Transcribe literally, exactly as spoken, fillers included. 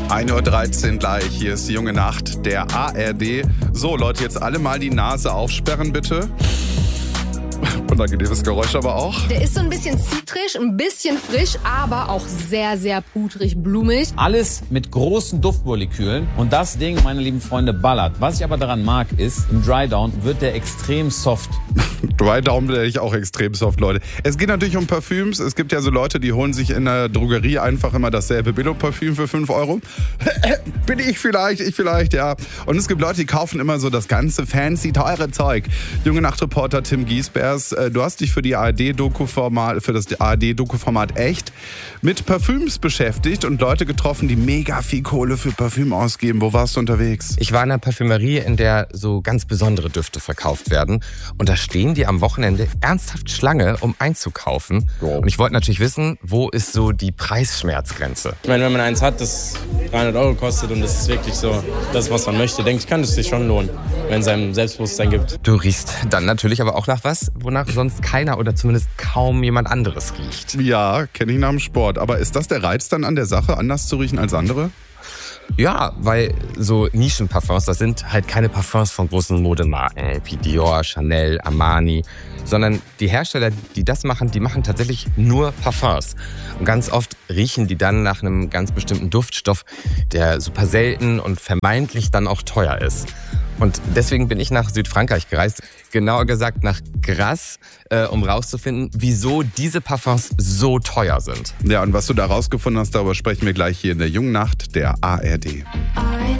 ein Uhr dreizehn gleich, hier ist die junge Nacht der A R D. So Leute, jetzt alle mal die Nase aufsperren bitte. Unangenehmes Geräusch aber auch. Der ist so ein bisschen zitrisch, ein bisschen frisch, aber auch sehr, sehr pudrig, blumig. Alles mit großen Duftmolekülen und das Ding, meine lieben Freunde, ballert. Was ich aber daran mag, ist, im Dry Down wird der extrem soft. Dry Down werde ich auch extrem soft, Leute. Es geht natürlich um Parfüms. Es gibt ja so Leute, die holen sich in der Drogerie einfach immer dasselbe Billo-Parfüm für fünf Euro. Bin ich vielleicht, ich vielleicht, ja. Und es gibt Leute, die kaufen immer so das ganze fancy, teure Zeug. Junge Nachtreporter Tim Giesbers, du hast dich für die A R D-Doku-Format, für das A R D-Doku-Format Echt mit Parfüms beschäftigt und Leute getroffen, die mega viel Kohle für Parfüm ausgeben. Wo warst du unterwegs? Ich war in einer Parfümerie, in der so ganz besondere Düfte verkauft werden. Und da stehen die am Wochenende ernsthaft Schlange, um einzukaufen. Und ich wollte natürlich wissen, wo ist so die Preisschmerzgrenze? Ich meine, wenn man eins hat, das dreihundert Euro kostet und das ist wirklich so das, was man möchte, denke ich, kann es sich schon lohnen, wenn es einem Selbstbewusstsein gibt. Du riechst dann natürlich aber auch nach was, wonach sonst keiner oder zumindest kaum jemand anderes riecht. Ja, kenne ich nach dem Sport. Aber ist das der Reiz dann an der Sache, anders zu riechen als andere? Ja, weil so Nischenparfums, das sind halt keine Parfums von großen Modemarken wie Dior, Chanel, Armani, sondern die Hersteller, die das machen, die machen tatsächlich nur Parfums. Und ganz oft riechen die dann nach einem ganz bestimmten Duftstoff, der super selten und vermeintlich dann auch teuer ist. Und deswegen bin ich nach Südfrankreich gereist, genauer gesagt nach Grasse, äh, um rauszufinden, wieso diese Parfums so teuer sind. Ja, und was du da rausgefunden hast, darüber sprechen wir gleich hier in der jungen Nacht der A R D.